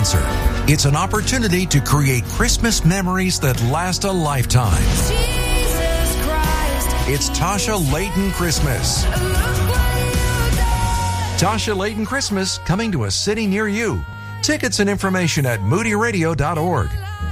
sponsor. It's an opportunity to create Christmas memories that last a lifetime. Jesus Christ. It's Tasha Layton Christmas. Tasha Layton Christmas, coming to a city near you. Tickets and information at moodyradio.org.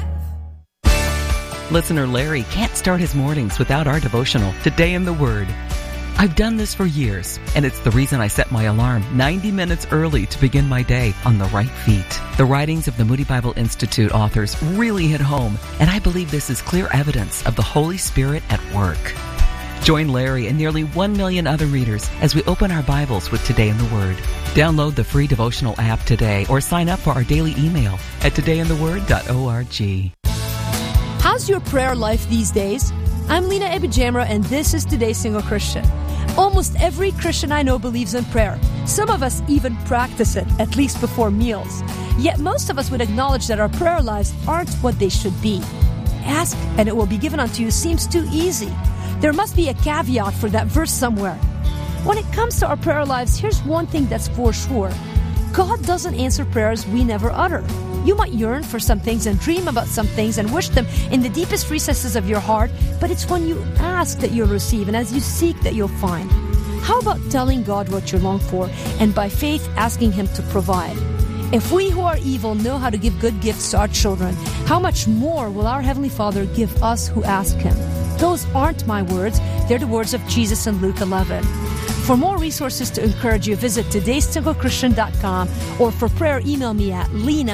Listener Larry can't start his mornings without our devotional, Today in the Word. I've done this for years, and it's the reason I set my alarm 90 minutes early to begin my day on the right feet. The writings of the Moody Bible Institute authors really hit home, and I believe this is clear evidence of the Holy Spirit at work. Join Larry and nearly 1 million other readers as we open our Bibles with Today in the Word. Download the free devotional app today or sign up for our daily email at todayintheword.org. How's your prayer life these days? I'm Lena Ebijamra, and this is Today's Single Christian. Almost every Christian I know believes in prayer. Some of us even practice it, at least before meals. Yet most of us would acknowledge that our prayer lives aren't what they should be. Ask and it will be given unto you seems too easy. There must be a caveat for that verse somewhere. When it comes to our prayer lives, here's one thing that's for sure. God doesn't answer prayers we never utter. You might yearn for some things and dream about some things and wish them in the deepest recesses of your heart, but it's when you ask that you'll receive, and as you seek that you'll find. How about telling God what you long for and by faith asking Him to provide? If we who are evil know how to give good gifts to our children, how much more will our Heavenly Father give us who ask Him? Those aren't my words. They're the words of Jesus in Luke 11. For more resources to encourage you, visit todaysinglechristian.com, or for prayer, email me at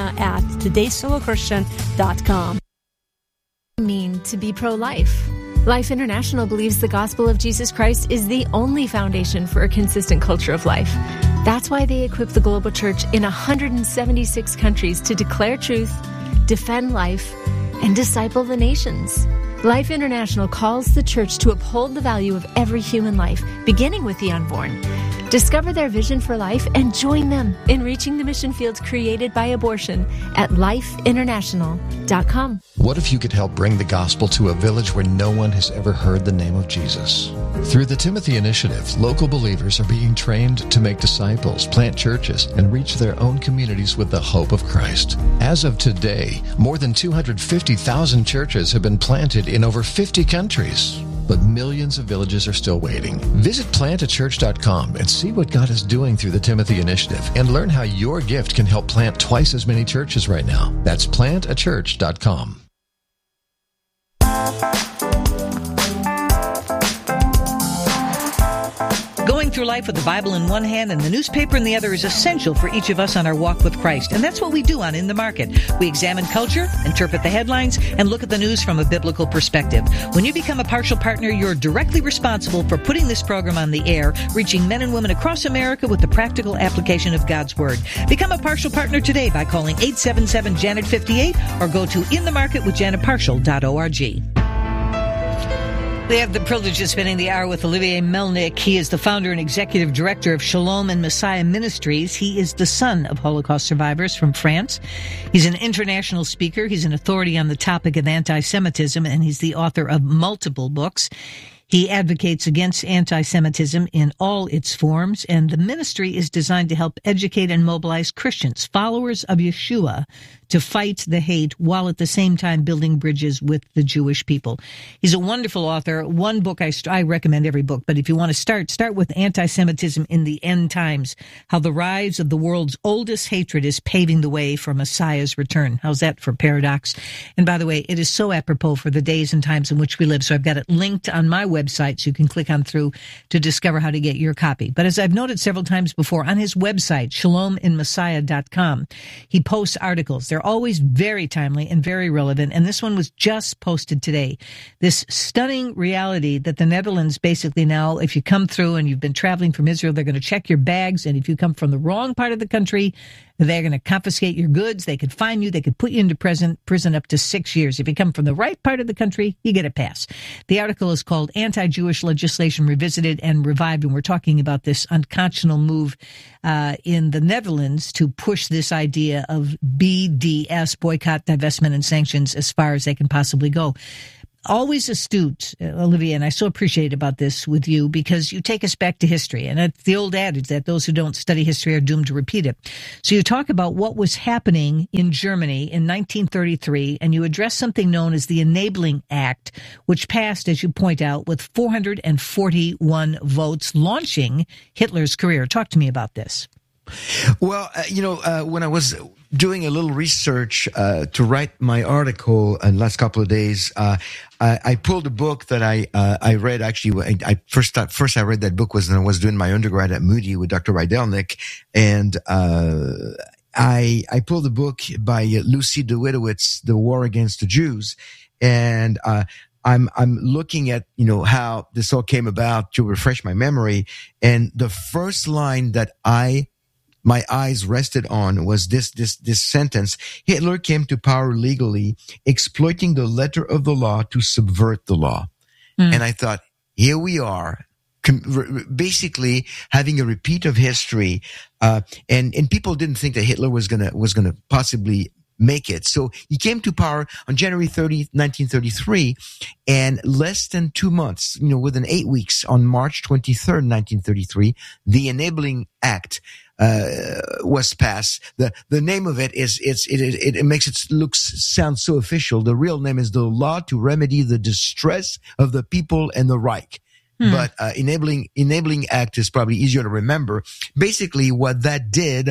lena@todaysinglechristian.com. Mean to be pro-life. Life International believes the gospel of Jesus Christ is the only foundation for a consistent culture of life. That's why they equip the global church in 176 countries to declare truth, defend life, and disciple the nations. Life International calls the church to uphold the value of every human life, beginning with the unborn. Discover their vision for life and join them in reaching the mission fields created by abortion at lifeinternational.com. What if you could help bring the gospel to a village where no one has ever heard the name of Jesus? Through the Timothy Initiative, local believers are being trained to make disciples, plant churches, and reach their own communities with the hope of Christ. As of today, more than 250,000 churches have been planted in over 50 countries. But millions of villages are still waiting. Visit plantachurch.com and see what God is doing through the Timothy Initiative and learn how your gift can help plant twice as many churches right now. That's plantachurch.com. Going through life with the Bible in one hand and the newspaper in the other is essential for each of us on our walk with Christ. And that's what we do on In the Market. We examine culture, interpret the headlines, and look at the news from a biblical perspective. When you become a partial partner, you're directly responsible for putting this program on the air, reaching men and women across America with the practical application of God's Word. Become a partial partner today by calling 877-JANET-58 or go to inthemarketwithjanetpartial.org. We have the privilege of spending the hour with Olivier Melnick. He is the founder and executive director of Shalom and Messiah Ministries. He is the son of Holocaust survivors from France. He's an international speaker. He's an authority on the topic of anti-Semitism, and he's the author of multiple books. He advocates against anti-Semitism in all its forms, and the ministry is designed to help educate and mobilize Christians, followers of Yeshua, to fight the hate while at the same time building bridges with the Jewish people. He's a wonderful author. One book I recommend every book, but if you want to start with Anti-Semitism in the End Times, how the rise of the world's oldest hatred is paving the way for Messiah's return. How's that for paradox? And by the way, it is so apropos for the days and times in which we live, so I've got it linked on my website so you can click on through to discover how to get your copy. But as I've noted several times before, on his website, shalominmessiah.com, he posts articles. They're always very timely and very relevant, and this one was just posted today. This stunning reality that the Netherlands basically now, if you come through and you've been traveling from Israel, they're going to check your bags, and if you come from the wrong part of the country, they're going to confiscate your goods. They could fine you. They could put you into prison up to 6 years. If you come from the right part of the country, you get a pass. The article is called Anti-Jewish Legislation Revisited and Revived, and we're talking about this unconscionable move in the Netherlands to push this idea of BDS, boycott, divestment, and sanctions, as far as they can possibly go. always astute, Olivier, and I so appreciate about this with you because you take us back to history. And it's the old adage that those who don't study history are doomed to repeat it. So you talk about what was happening in Germany in 1933, and you address something known as the Enabling Act, which passed, as you point out, with 441 votes, launching Hitler's career. Talk to me about this. Well, when I was doing a little research to write my article in the last couple of days, I pulled a book that I read. Actually, I first I read that book when I was doing my undergrad at Moody with Dr. Rydelnik, and I pulled a book by Lucy Dawidowitz, The War Against the Jews, and I'm looking at, how this all came about to refresh my memory. And the first line that my eyes rested on was this sentence: Hitler came to power legally, exploiting the letter of the law to subvert the law. And I thought, here we are, basically having a repeat of history. And people didn't think that Hitler was gonna possibly make it. So he came to power on January 30th, 1933, and less than 2 months, within 8 weeks, on March 23rd, 1933, the Enabling Act was passed. The name of it it makes it sound so official. The real name is the Law to Remedy the Distress of the People and the Reich. But Enabling Act is probably easier to remember. Basically, what that did,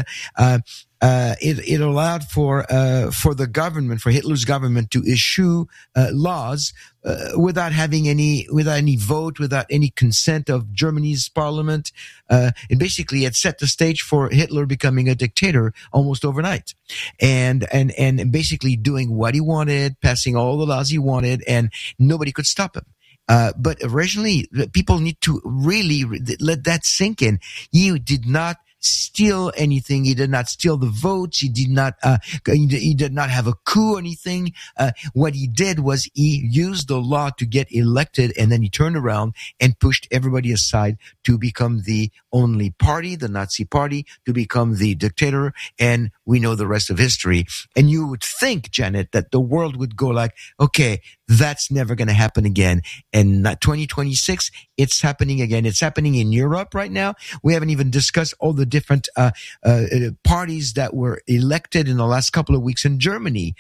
it allowed for the government, for Hitler's government, to issue laws without any vote, without any consent of Germany's parliament. It basically set the stage for Hitler becoming a dictator almost overnight, and basically doing what he wanted, passing all the laws he wanted, and nobody could stop him. But originally, people need to really let that sink in. He did not steal anything. He did not steal the votes. He did not have a coup or anything. What he did was he used the law to get elected, and then he turned around and pushed everybody aside to become the only party, the Nazi party, to become the dictator. And we know the rest of history. And you would think, Janet, that the world would go like, okay, that's never going to happen again. And 2026, it's happening again. It's happening in Europe right now. We haven't even discussed all the different parties that were elected in the last couple of weeks in Germany.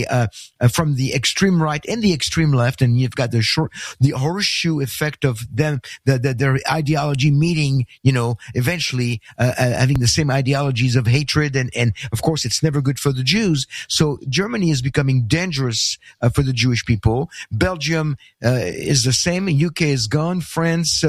From the extreme right and the extreme left, and you've got the horseshoe effect of them, their ideology meeting, eventually having the same ideologies of hatred, and of course, it's never good for the Jews. So Germany is becoming dangerous for the Jewish people. Belgium is the same. UK is gone. France,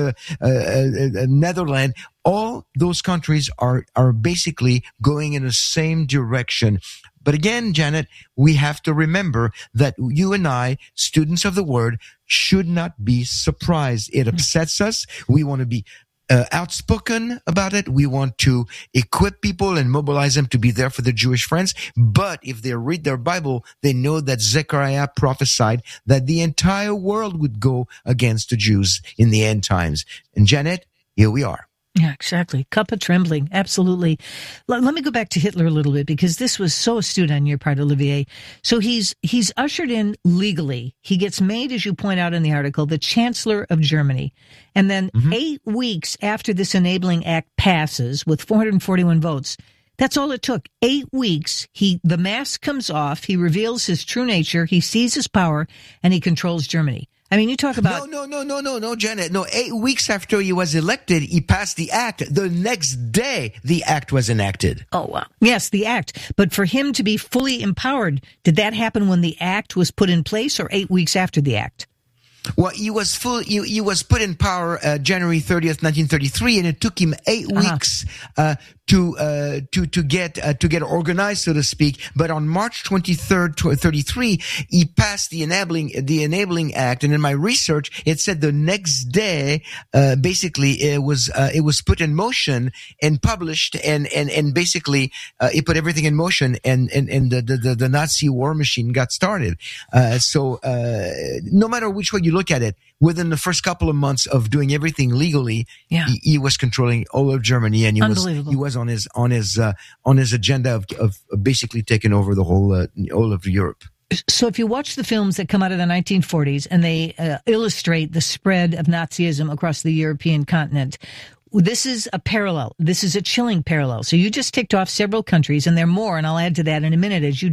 Netherlands, all those countries are basically going in the same direction. But again, Janet, we have to remember that you and I, students of the Word, should not be surprised. It upsets us. We want to be outspoken about it. We want to equip people and mobilize them to be there for their Jewish friends. But if they read their Bible, they know that Zechariah prophesied that the entire world would go against the Jews in the end times. And Janet, here we are. Yeah, exactly. Cup of trembling. Absolutely. Let me go back to Hitler a little bit, because this was so astute on your part, Olivier. So he's ushered in legally. He gets made, as you point out in the article, the Chancellor of Germany. And then 8 weeks after this Enabling Act passes with 441 votes, that's all it took. 8 weeks. The mask comes off. He reveals his true nature. He seizes power, and he controls Germany. I mean, you talk about... No, Janet. No, 8 weeks after he was elected, he passed the act. The next day, the act was enacted. Oh, wow. Yes, the act. But for him to be fully empowered, did that happen when the act was put in place, or 8 weeks after the act? Well, he was put in power January 30th, 1933, and it took him 8 weeks to get organized, so to speak. But on March 23rd, 33, he passed the Enabling Act, and in my research, it said the next day, basically, it was put in motion and published, and basically, it put everything in motion, and the Nazi war machine got started. So no matter which way you look at it, within the first couple of months of doing everything legally, he was controlling all of Germany, and he was on his agenda of basically taking over the whole of Europe. So if you watch the films that come out of the 1940s and they illustrate the spread of Nazism across the European continent, this is a parallel. This is a chilling parallel. So you just ticked off several countries, and there are more, and I'll add to that in a minute as you